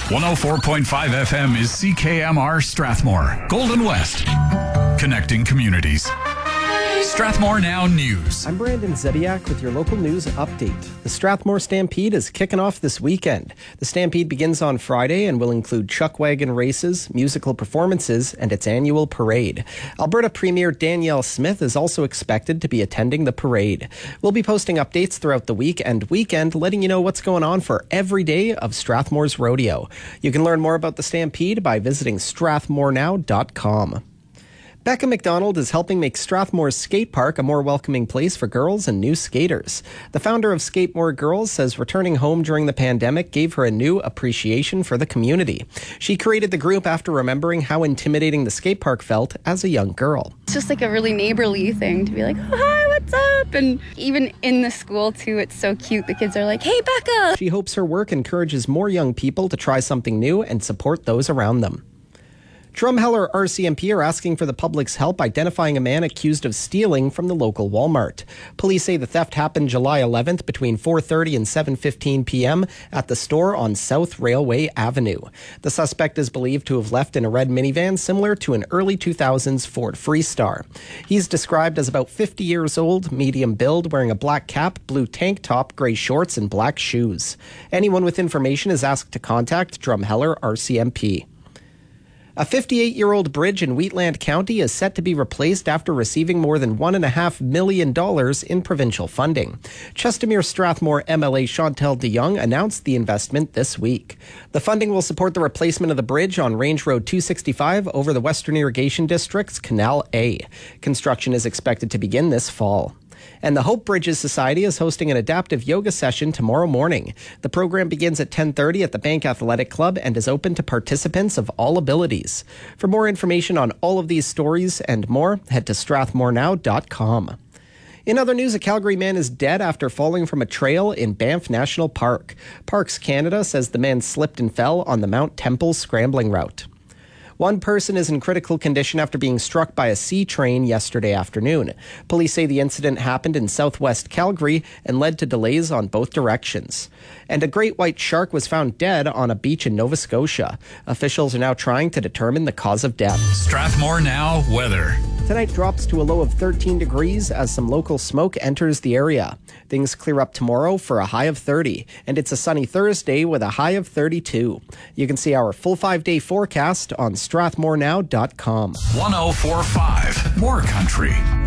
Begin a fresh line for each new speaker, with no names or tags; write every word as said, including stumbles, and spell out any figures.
one oh four point five F M is C K M R Strathmore, Golden West, connecting communities. Strathmore Now News.
I'm Brandon Zebiak with your local news update. The Strathmore Stampede is kicking off this weekend. The Stampede begins on Friday and will include chuck wagon races, musical performances, and its annual parade. Alberta Premier Danielle Smith is also expected to be attending the parade. We'll be posting updates throughout the week and weekend, letting you know what's going on for every day of Strathmore's rodeo. You can learn more about the Stampede by visiting strathmore now dot com. Becca McDonald is helping make Strathmore's skate park a more welcoming place for girls and new skaters. The founder of Skatemore Girls says returning home during the pandemic gave her a new appreciation for the community. She created the group after remembering how intimidating the skate park felt as a young girl.
It's just like a really neighborly thing to be like, oh, hi, what's up? And even in the school, too, it's so cute. The kids are like, hey, Becca.
She hopes her work encourages more young people to try something new and support those around them. Drumheller R C M P are asking for the public's help identifying a man accused of stealing from the local Walmart. Police say the theft happened July eleventh between four thirty and seven fifteen p.m. at the store on South Railway Avenue. The suspect is believed to have left in a red minivan similar to an early two thousands Ford Freestar. He's described as about fifty years old, medium build, wearing a black cap, blue tank top, gray shorts, and black shoes. Anyone with information is asked to contact Drumheller R C M P. A fifty-eight-year-old bridge in Wheatland County is set to be replaced after receiving more than one point five million dollars in provincial funding. Chestermere Strathmore M L A Chantal DeYoung announced the investment this week. The funding will support the replacement of the bridge on Range Road two sixty-five over the Western Irrigation District's Canal A. Construction is expected to begin this fall. And the Hope Bridges Society is hosting an adaptive yoga session tomorrow morning. The program begins at ten thirty at the Bank Athletic Club and is open to participants of all abilities. For more information on all of these stories and more, head to strathmore now dot com. In other news, a Calgary man is dead after falling from a trail in Banff National Park. Parks Canada says the man slipped and fell on the Mount Temple scrambling route. One person is in critical condition after being struck by a C train yesterday afternoon. Police say the incident happened in southwest Calgary and led to delays on both directions. And a great white shark was found dead on a beach in Nova Scotia. Officials are now trying to determine the cause of death.
Strathmore Now weather.
Tonight drops to a low of thirteen degrees as some local smoke enters the area. Things clear up tomorrow for a high of thirty, and it's a sunny Thursday with a high of thirty-two. You can see our full five-day forecast on strathmore now dot com.
one oh four point five More Country.